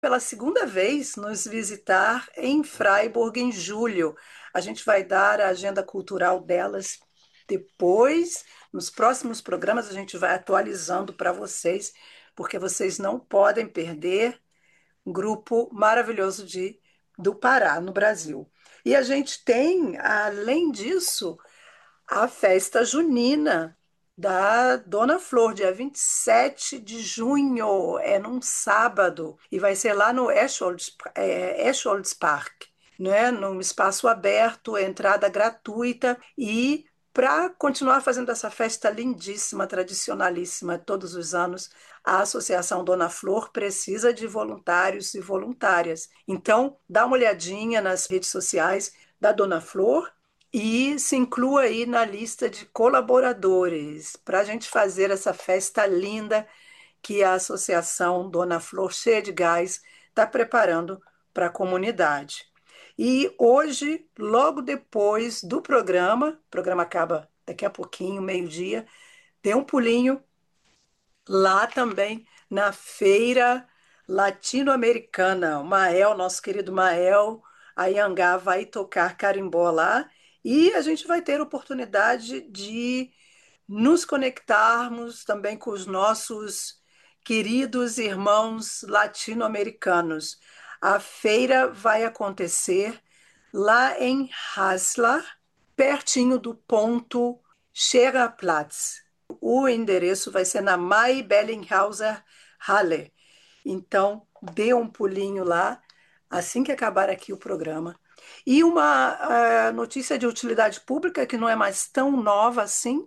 pela segunda vez nos visitar em Freiburg em julho. A gente vai dar a agenda cultural delas depois. Nos próximos programas a gente vai atualizando para vocês, porque vocês não podem perder um grupo maravilhoso do Pará, no Brasil. E a gente tem, além disso, a festa junina da Dona Flor, dia 27 de junho, é num sábado, e vai ser lá no Escholds Park, né? Num espaço aberto, entrada gratuita, e para continuar fazendo essa festa lindíssima, tradicionalíssima, todos os anos, a Associação Dona Flor precisa de voluntários e voluntárias. Então, dá uma olhadinha nas redes sociais da Dona Flor e se inclua aí na lista de colaboradores para a gente fazer essa festa linda que a Associação Dona Flor Cheia de Gás está preparando para a comunidade. E hoje, logo depois do programa, o programa acaba daqui a pouquinho, meio-dia, tem um pulinho lá também na feira latino-americana. O Mael, nosso querido Mael, a Yangá vai tocar carimbó lá e a gente vai ter oportunidade de nos conectarmos também com os nossos queridos irmãos latino-americanos. A feira vai acontecer lá em Haslar, pertinho do ponto Schererplatz. O endereço vai ser na Mai Bellinghauser Halle. Então, dê um pulinho lá assim que acabar aqui o programa. E uma notícia de utilidade pública que não é mais tão nova assim,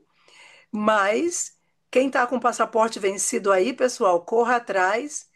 mas quem está com passaporte vencido aí, pessoal, corra atrás.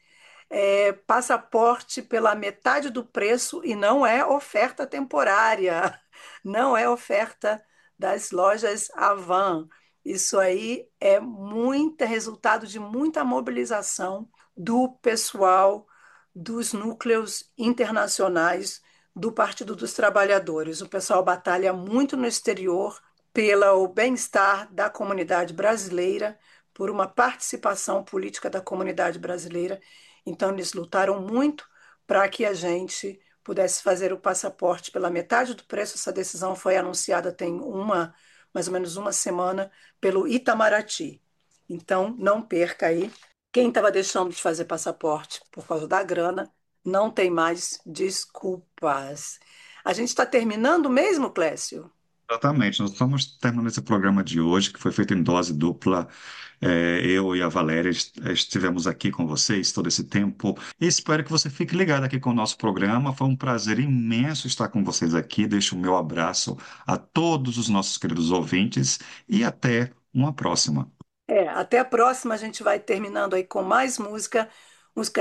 Passaporte pela metade do preço e não é oferta temporária, não é oferta das lojas Avan. Isso aí é muito resultado de muita mobilização do pessoal dos núcleos internacionais do Partido dos Trabalhadores. O pessoal batalha muito no exterior pelo bem-estar da comunidade brasileira, por uma participação política da comunidade brasileira. Então, eles lutaram muito para que a gente pudesse fazer o passaporte pela metade do preço. Essa decisão foi anunciada tem mais ou menos uma semana, pelo Itamaraty. Então, não perca aí. Quem estava deixando de fazer passaporte por causa da grana, não tem mais desculpas. A gente está terminando mesmo, Clécio? Exatamente, nós estamos terminando esse programa de hoje, que foi feito em dose dupla. Eu e a Valéria estivemos aqui com vocês todo esse tempo e espero que você fique ligado aqui com o nosso programa. Foi um prazer imenso estar com vocês aqui. Deixo o meu abraço a todos os nossos queridos ouvintes e até uma próxima. Até a próxima, a gente vai terminando aí com mais música, música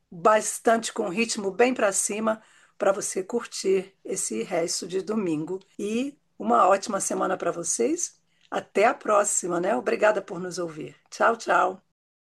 com ritmo bem para cima, para você curtir esse resto de domingo. E uma ótima semana para vocês. Até a próxima, né? Obrigada por nos ouvir. Tchau, tchau.